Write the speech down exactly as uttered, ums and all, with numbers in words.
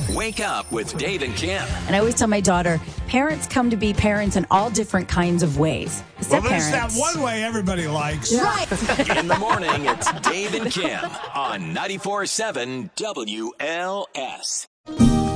Wake up with Dave and Kim. And I always tell my daughter, parents come to be parents in all different kinds of ways. Well, there's that one way everybody likes. Right. In the morning, it's Dave and Kim on ninety-four point seven W L S.